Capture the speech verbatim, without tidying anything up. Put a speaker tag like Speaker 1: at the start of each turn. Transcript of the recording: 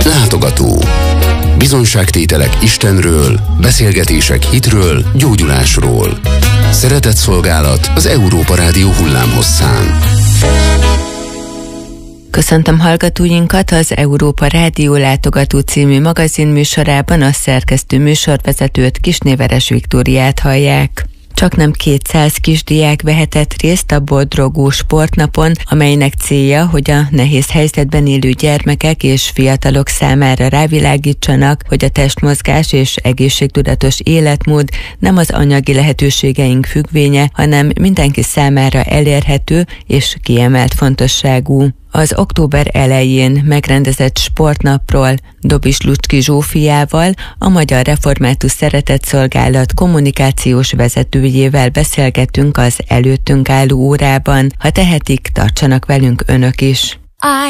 Speaker 1: Látogató. Bizonyságtételek Istenről, beszélgetések hitről, gyógyulásról. Szeretetszolgálat az Európa Rádió hullámhosszán.
Speaker 2: Köszöntöm hallgatóinkat az Európa Rádió Látogató című magazin műsorában, a szerkesztő műsorvezetőt, Kisnéveres Viktóriát hallják. Csaknem kétszáz kisdiák vehetett részt a Bodrogó sportnapon, amelynek célja, hogy a nehéz helyzetben élő gyermekek és fiatalok számára rávilágítsanak, hogy a testmozgás és egészségtudatos életmód nem az anyagi lehetőségeink függvénye, hanem mindenki számára elérhető és kiemelt fontosságú. Az október elején megrendezett sportnapról Dobis Lucski Zsófiával, a Magyar Református Szeretetszolgálat kommunikációs vezetőjével beszélgetünk az előttünk álló órában. Ha tehetik, tartsanak velünk önök is.